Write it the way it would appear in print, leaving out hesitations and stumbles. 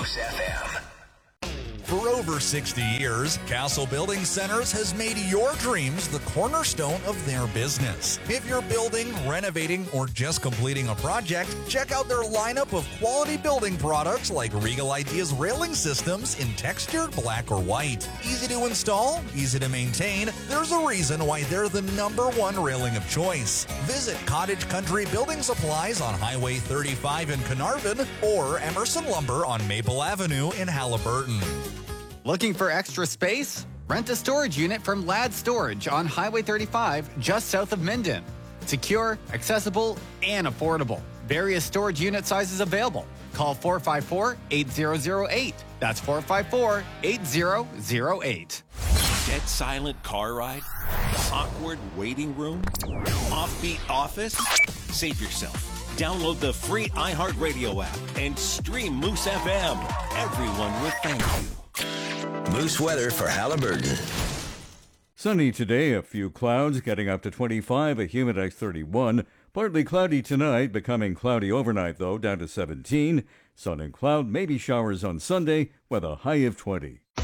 Moose FM. For over 60 years, Castle Building Centers has made your dreams the cornerstone of their business. If you're building, renovating, or just completing a project, check out their lineup of quality building products like Regal Ideas railing systems in textured black or white. Easy to install, easy to maintain. There's a reason why they're the #1 railing of choice. Visit Cottage Country Building Supplies on Highway 35 in Carnarvon or Emerson Lumber on Maple Avenue in Halliburton. Looking for extra space? Rent a storage unit from Ladd Storage on Highway 35 just south of Minden. Secure, accessible, and affordable. Various storage unit sizes available. Call 454-8008. That's 454-8008. Dead silent car ride? Awkward waiting room? Offbeat office? Save yourself. Download the free iHeartRadio app and stream Moose FM. Everyone will thank you. Moose weather for Halliburton. Sunny today, a few clouds, getting up to 25, a humid 31. Partly cloudy tonight, becoming cloudy overnight though, down to 17. Sun and cloud, maybe showers on Sunday with a high of 20.